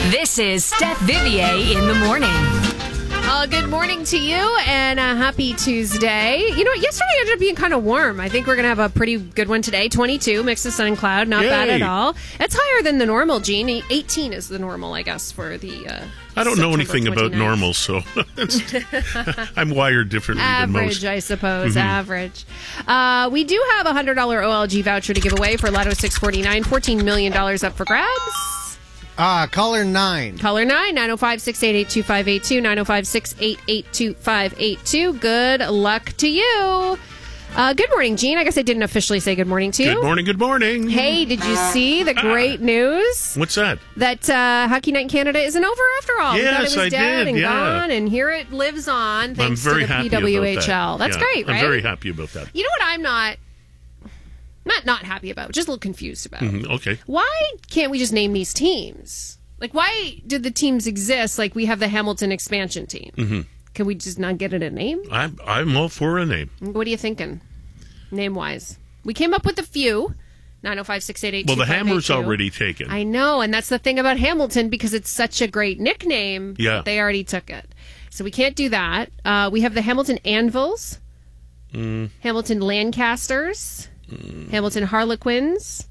This is Steph Vivier in the morning. Good morning to you and a happy Tuesday. You know what? Yesterday ended up being kind of warm. I think we're going to have a pretty good one today. 22, mix of sun and cloud. Not bad at all. It's higher than the normal, Gene. 18 is the normal, I guess, for the I don't know anything 29th. about normal, so I'm wired differently than most. Average, I suppose. Average. We do have a $100 OLG voucher to give away for Lotto 649. $14 million up for grabs. Caller 9. Caller 9, 905-688-2582, 905-688-2582. Good luck to you. Good morning, Gene. I guess I didn't officially say good morning to you. Good morning, good morning. Hey, did you see the great news? What's that? That Hockey Night in Canada isn't over after all. Yes, we thought it was I dead did, and yeah. gone, and here it lives on thanks I'm very to the happy PWHL. about that. That's Yeah, great, right? I'm very happy about that. You know what I'm not happy about, just a little confused about. Okay. Why can't we just name these teams? Like, why do the teams exist? Like, we have the Hamilton expansion team. Can we just not get it a name? I'm all for a name. What are you thinking, name-wise? We came up with a few. 905-688-2582. Well, the Hammer's already taken. I know, and that's the thing about Hamilton, because it's such a great nickname. Yeah. They already took it. So we can't do that. We have the Hamilton Anvils, Hamilton Lancasters, Hamilton Harlequins,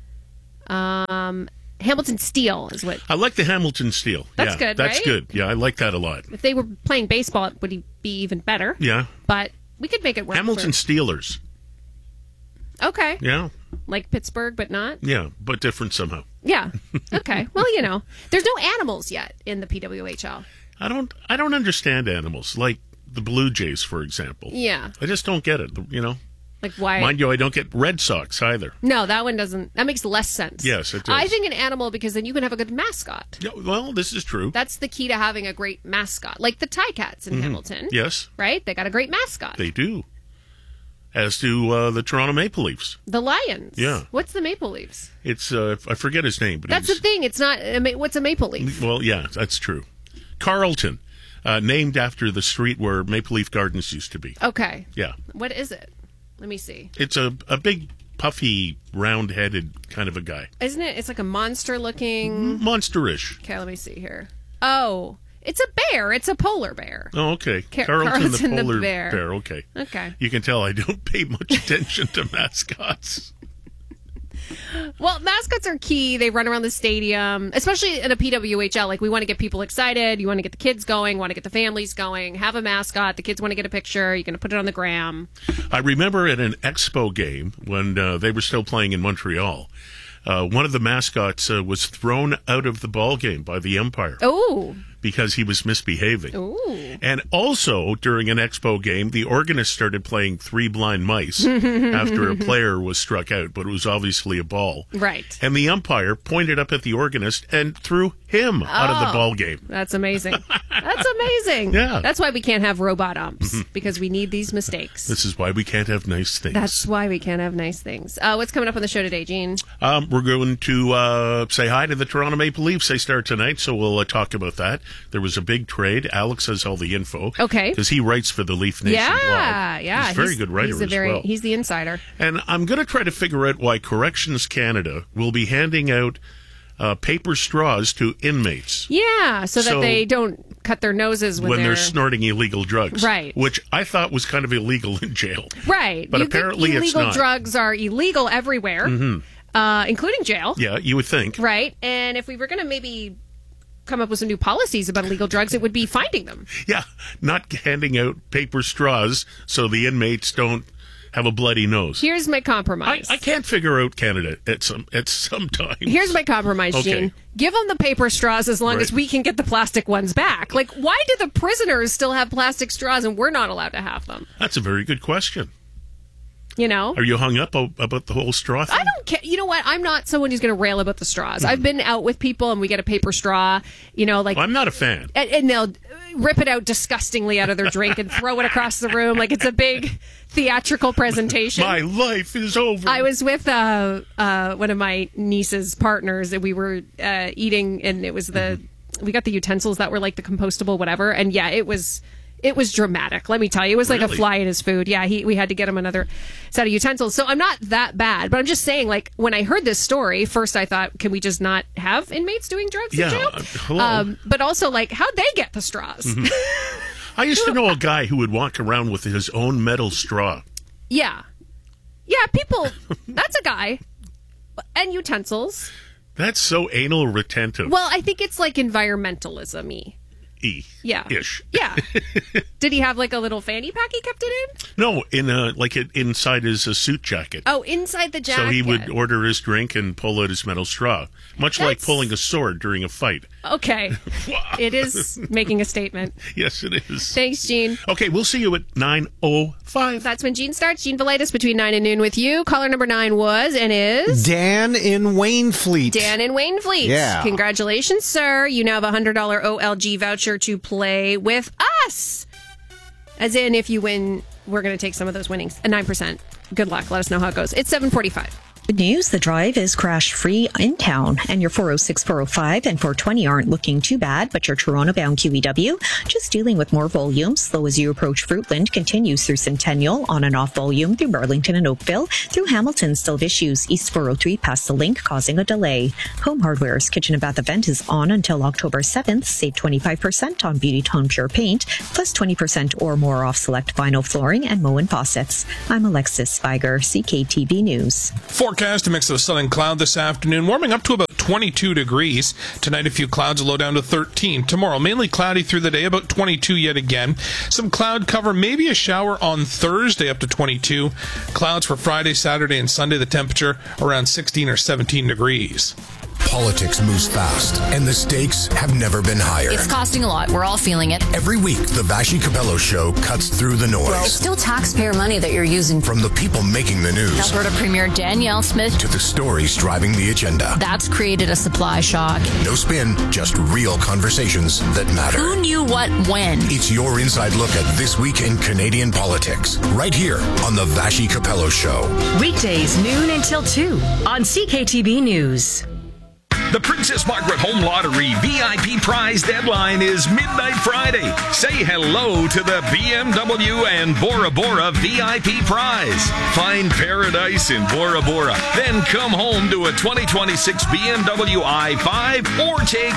Hamilton Steel is what. I like the Hamilton Steel. That's yeah, good, That's right? good. Yeah, I like that a lot. If they were playing baseball, it would be even better. Yeah. But we could make it work. Hamilton Steelers. Okay. Yeah. Like Pittsburgh, but not? Yeah, but different somehow. Yeah. Okay. Well, you know, there's no animals yet in the PWHL. I don't understand animals, like the Blue Jays, for example. Yeah. I just don't get it, you know. Like, why? Mind you, I don't get Red Sox either. No, that one doesn't. That makes less sense. Yes, it does. I think an animal, because then you can have a good mascot. Yeah, well, this is true. That's the key to having a great mascot. Like the Ticats in Hamilton. Yes. Right? They got a great mascot. They do. As do the Toronto Maple Leafs. The Lions. Yeah. What's the Maple Leafs? It's, I forget his name. But That's the thing. It's not, what's a Maple Leaf? Well, yeah, that's true. Carlton, named after the street where Maple Leaf Gardens used to be. Okay. Yeah. What is it? Let me see. It's a big, puffy, round-headed kind of a guy. Isn't it? It's like a monster-looking... Monsterish. Okay, let me see here. Oh, it's a bear. It's a polar bear. Oh, okay. Carlton the the polar bear. Okay. Okay. You can tell I don't pay much attention to mascots. Well, mascots are key. They run around the stadium, especially in a PWHL. Like, we want to get people excited. You want to get the kids going, want to get the families going, have a mascot. The kids want to get a picture. You're going to put it on the gram. I remember at an Expo game when they were still playing in Montreal, one of the mascots was thrown out of the ball game by the umpire. Oh. Because he was misbehaving. Ooh. And also, during an Expo game, the organist started playing Three Blind Mice after a player was struck out, but it was obviously a ball. Right. And the umpire pointed up at the organist and threw him out of the ball game. That's amazing. That's amazing. Yeah. That's why we can't have robot umps, because we need these mistakes. This is why we can't have nice things. That's why we can't have nice things. What's coming up on the show today, Gene? We're going to say hi to the Toronto Maple Leafs. They start tonight, so we'll talk about that. There was a big trade. Alex has all the info. Okay. Because he writes for the Leaf Nation blog. Yeah. He's a very good writer as well. He's the insider. And I'm going to try to figure out why Corrections Canada will be handing out paper straws to inmates. Yeah, so that they don't cut their noses when they're snorting illegal drugs. Right. Which I thought was kind of illegal in jail. Right. But apparently it's not. Illegal drugs are illegal everywhere, including jail. Yeah, you would think. Right. And if we were going to maybe come up with some new policies about illegal drugs, it would be finding them. Yeah, not handing out paper straws so the inmates don't have a bloody nose. Here's my compromise. I can't figure out Canada at some time. Here's my compromise, Okay. Gene. Give them the paper straws as long as we can get the plastic ones back. Like, why do the prisoners still have plastic straws and we're not allowed to have them? That's a very good question. You know? Are you hung up about the whole straw thing? I don't care. You know what? I'm not someone who's going to rail about the straws. I've been out with people and we get a paper straw, you know, like... Well, I'm not a fan. And they'll rip it out disgustingly out of their drink and throw it across the room like it's a big theatrical presentation. My life is over. I was with one of my niece's partners and we were eating, and it was we got the utensils that were like the compostable whatever, and yeah, it was It was dramatic, let me tell you. It was like a fly in his food. Yeah, we had to get him another set of utensils. So I'm not that bad, but I'm just saying, like, when I heard this story, first I thought, can we just not have inmates doing drugs in jail? Hello. But also, like, how'd they get the straws? Mm-hmm. I used to know a guy who would walk around with his own metal straw. Yeah, people, that's a guy. And utensils. That's so anal retentive. Well, I think it's like environmentalism-y. Yeah. Ish. Yeah. Did he have like a little fanny pack he kept it in? No, inside his suit jacket. Oh, inside the jacket. So he would order his drink and pull out his metal straw, much like pulling a sword during a fight. Okay. It is making a statement. Yes, it is. Thanks, Gene. Okay, we'll see you at 9:05. That's when Gene starts. Gene Velitis between 9 and noon with you. Caller number 9 was and is... Dan in Waynfleet. Dan in Waynfleet. Yeah. Congratulations, sir. You now have a $100 OLG voucher to play with us. As in, if you win, we're going to take some of those winnings. 9%. Good luck. Let us know how it goes. It's 7:45. Good news, the drive is crash-free in town, and your 406, 405, and 420 aren't looking too bad, but your Toronto-bound QEW just dealing with more volume. Slow as you approach Fruitland, continues through Centennial, on and off volume through Burlington and Oakville. Through Hamilton, still have issues. East 403 past the link, causing a delay. Home Hardware's Kitchen and Bath event is on until October 7th. Save 25% on Beauty Tone Pure Paint, plus 20% or more off select vinyl flooring and Moen faucets. I'm Alexis Spiger, CKTV News. Forecast, a mix of sun and cloud this afternoon, warming up to about 22 degrees. Tonight, a few clouds, a low down to 13. Tomorrow, mainly cloudy through the day, about 22 yet again. Some cloud cover, maybe a shower on Thursday, up to 22. Clouds for Friday, Saturday, and Sunday, the temperature around 16 or 17 degrees. Politics moves fast, and the stakes have never been higher. It's costing a lot. We're all feeling it. Every week, the Vashi Capello Show cuts through the noise. Well, it's still taxpayer money that you're using. From the people making the news, Alberta Premier Danielle Smith, to the stories driving the agenda. That's created a supply shock. No spin, just real conversations that matter. Who knew what when? It's your inside look at this week in Canadian politics, right here on the Vashi Capello Show. Weekdays, noon until 2 on CKTB News. The Princess Margaret Home Lottery VIP prize deadline is midnight Friday. Say hello to the BMW and Bora Bora VIP prize. Find paradise in Bora Bora. Then come home to a 2026 BMW i5 or take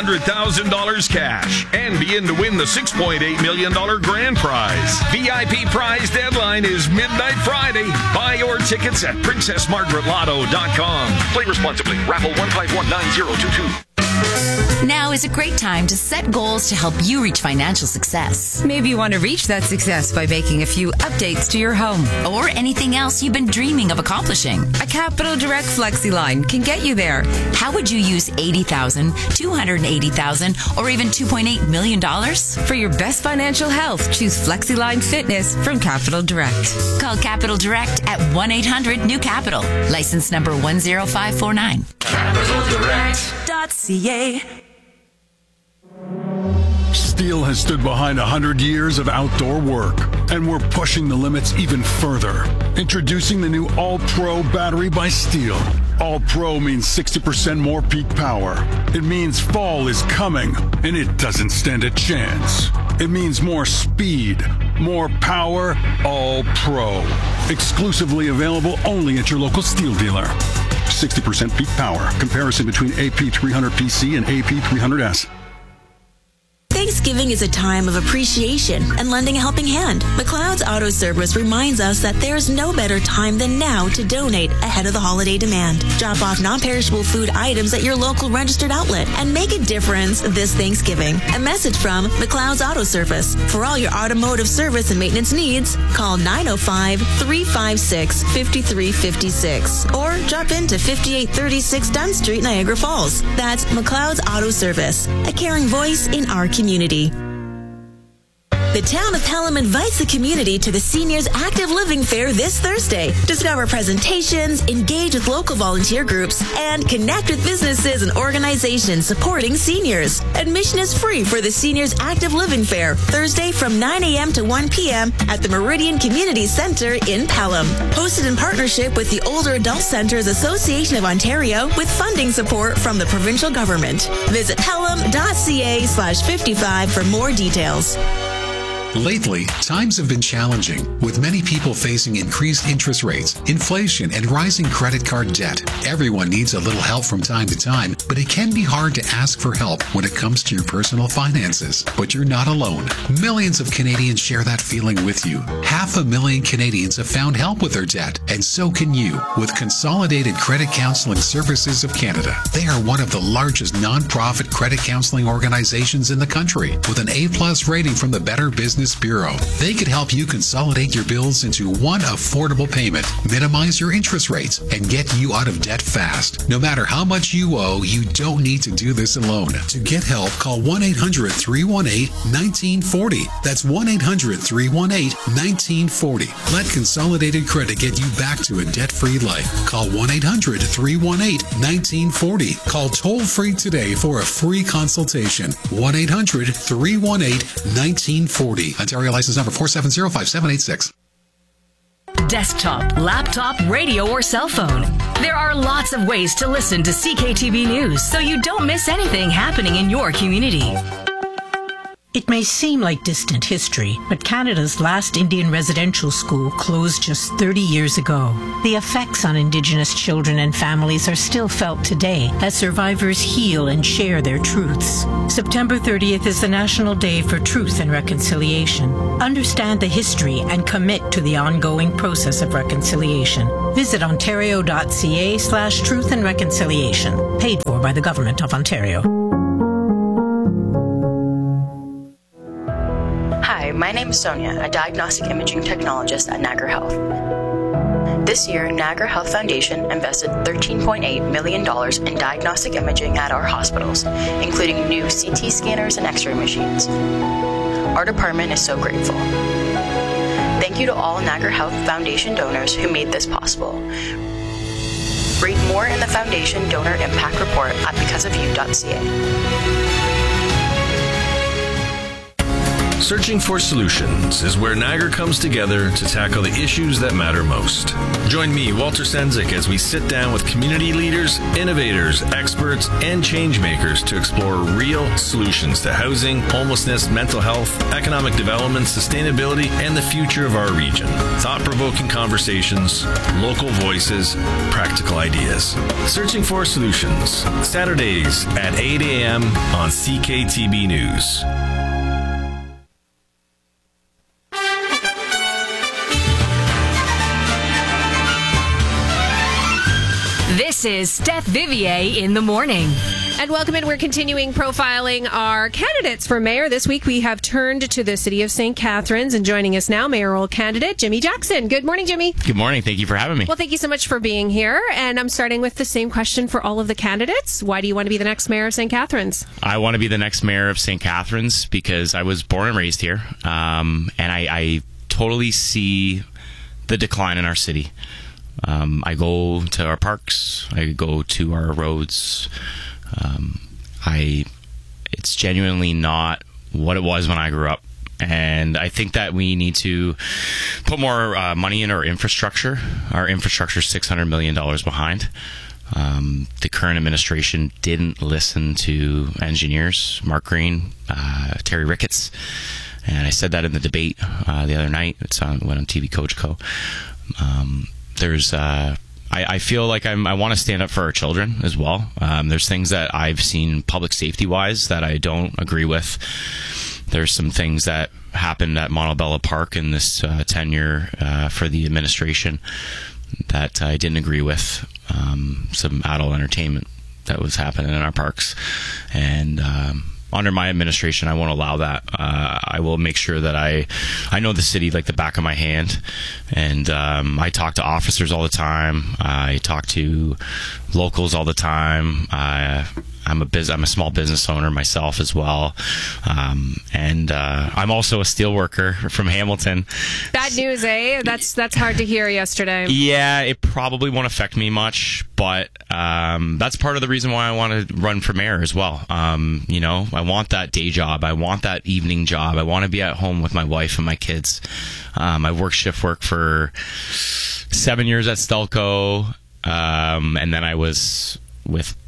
$100,000 cash and begin to win the $6.8 million grand prize. VIP prize deadline is midnight Friday. Buy your tickets at PrincessMargaretLotto.com. Play responsibly. Raffle 1519. 022. Now is a great time to set goals to help you reach financial success. Maybe you want to reach that success by making a few updates to your home. Or anything else you've been dreaming of accomplishing. A Capital Direct FlexiLine can get you there. How would you use $80,000, $280,000, or even $2.8 million? For your best financial health, choose FlexiLine Fitness from Capital Direct. Call Capital Direct at 1-800-NEW-CAPITAL. License number 10549. CapitalDirect.ca. Steel has stood behind 100 years of outdoor work, and we're pushing the limits even further. Introducing the new All-Pro battery by Steel. All-Pro means 60% more peak power. It means fall is coming, and it doesn't stand a chance. It means more speed, more power, All-Pro. Exclusively available only at your local Steel dealer. 60% peak power. Comparison between AP300PC and AP300S. Thanksgiving is a time of appreciation and lending a helping hand. McLeod's Auto Service reminds us that there's no better time than now to donate ahead of the holiday demand. Drop off non-perishable food items at your local registered outlet and make a difference this Thanksgiving. A message from McLeod's Auto Service. For all your automotive service and maintenance needs, call 905-356-5356 or drop into 5836 Dunn Street, Niagara Falls. That's McLeod's Auto Service, a caring voice in our community. The town of Pelham invites the community to the Seniors Active Living Fair this Thursday. Discover presentations, engage with local volunteer groups, and connect with businesses and organizations supporting seniors. Admission is free for the Seniors Active Living Fair, Thursday from 9 a.m. to 1 p.m. at the Meridian Community Center in Pelham. Hosted in partnership with the Older Adult Centers Association of Ontario with funding support from the provincial government. Visit pelham.ca/55 for more details. Lately, times have been challenging, with many people facing increased interest rates, inflation, and rising credit card debt. Everyone needs a little help from time to time, but it can be hard to ask for help when it comes to your personal finances. But you're not alone. Millions of Canadians share that feeling with you. 500,000 Canadians have found help with their debt, and so can you with Consolidated Credit Counseling Services of Canada. They are one of the largest non-profit credit counseling organizations in the country, with an A+ rating from the Better Business Bureau. They could help you consolidate your bills into one affordable payment, minimize your interest rates, and get you out of debt fast. No matter how much you owe, you don't need to do this alone. To get help, call 1-800-318-1940. That's 1-800-318-1940. Let Consolidated Credit get you back to a debt-free life. Call 1-800-318-1940. Call toll-free today for a free consultation. 1-800-318-1940. Ontario license number 4705786. Desktop, laptop, radio, or cell phone. There are lots of ways to listen to CKTB News so you don't miss anything happening in your community. It may seem like distant history, but Canada's last Indian residential school closed just 30 years ago. The effects on Indigenous children and families are still felt today as survivors heal and share their truths. September 30th is the National Day for Truth and Reconciliation. Understand the history and commit to the ongoing process of reconciliation. Visit ontario.ca/truth and reconciliation. Paid for by the Government of Ontario. Hi, my name is Sonia, a diagnostic imaging technologist at Niagara Health. This year, Niagara Health Foundation invested $13.8 million in diagnostic imaging at our hospitals, including new CT scanners and X-ray machines. Our department is so grateful. Thank you to all Niagara Health Foundation donors who made this possible. Read more in the Foundation Donor Impact Report at becauseofyou.ca. Searching for Solutions is where Niagara comes together to tackle the issues that matter most. Join me, Walter Sendzik, as we sit down with community leaders, innovators, experts, and change makers to explore real solutions to housing, homelessness, mental health, economic development, sustainability, and the future of our region. Thought-provoking conversations, local voices, practical ideas. Searching for Solutions, Saturdays at 8 a.m. on CKTB News. This is Steph Vivier in the morning. And welcome in. We're continuing profiling our candidates for mayor. This week we have turned to the city of St. Catharines, and joining us now, mayoral candidate Jimmy Jackson. Good morning, Jimmy. Good morning. Thank you for having me. Well, thank you so much for being here. And I'm starting with the same question for all of the candidates. Why do you want to be the next mayor of St. Catharines? I want to be the next mayor of St. Catharines because I was born and raised here. And I totally see the decline in our city. I go to our parks. I go to our roads. It's genuinely not what it was when I grew up. And I think that we need to put more money in our infrastructure. Our infrastructure is $600 million behind. The current administration didn't listen to engineers, Mark Green, Terry Ricketts. And I said that in the debate the other night. Went on TV Coach Co. I feel like I want to stand up for our children as well. There's things that I've seen public safety wise that I don't agree with. There's some things that happened at Montebello Park in this tenure for the administration that I didn't agree with. Some adult entertainment that was happening in our parks. And under my administration, I won't allow that. I will make sure that I know the city like the back of my hand, and I talk to officers all the time. I talk to locals all the time. I'm a small business owner myself as well, and I'm also a steel worker from Hamilton. Bad news, eh? That's hard to hear yesterday. Yeah, it probably won't affect me much, but that's part of the reason why I want to run for mayor as well. I want that day job. I want that evening job. I want to be at home with my wife and my kids. I've worked shift work for 7 years at Stelco, and then I was with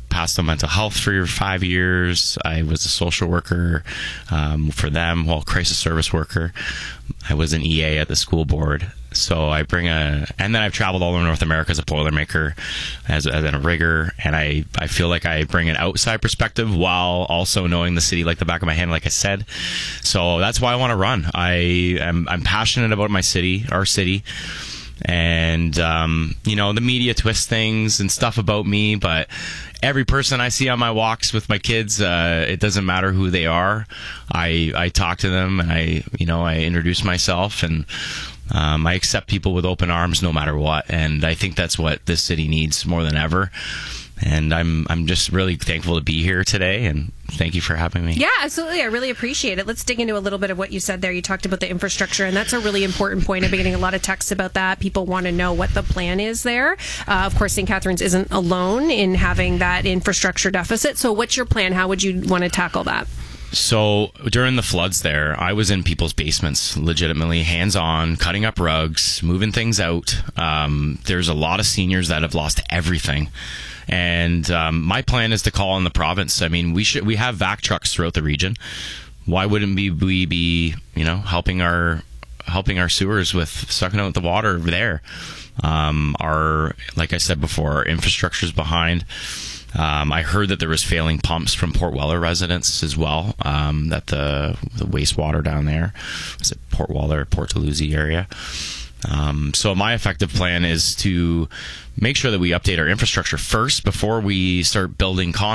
passed on mental health for 5 years. I was a social worker for them, crisis service worker. I was an EA at the school board. So I bring and then I've traveled all over North America as a Boilermaker, as a rigger, and I feel like I bring an outside perspective while also knowing the city like the back of my hand, like I said. So that's why I want to run. I'm passionate about my city, our city. And, the media twists things and stuff about me, but every person I see on my walks with my kids, it doesn't matter who they are. I talk to them and I introduce myself, and I accept people with open arms no matter what. And I think that's what this city needs more than ever. And I'm just really thankful to be here today, and thank you for having me. Yeah, absolutely. I really appreciate it. Let's dig into a little bit of what you said there. You talked about the infrastructure, and that's a really important point. I've been getting a lot of texts about that. People want to know what the plan is there. Of course, St. Catharines isn't alone in having that infrastructure deficit. So what's your plan? How would you want to tackle that? So during the floods there, I was in people's basements, legitimately hands-on, cutting up rugs, moving things out. There's a lot of seniors that have lost everything. And my plan is to call on the province. I mean, we have vac trucks throughout the region. Why wouldn't we be helping our sewers with sucking out the water there? Like I said before, our infrastructure's behind. I heard that there was failing pumps from Port Weller residents as well. That the wastewater down there, is it Port Weller, Port Dalhousie area? So my effective plan is to make sure that we update our infrastructure first before we start building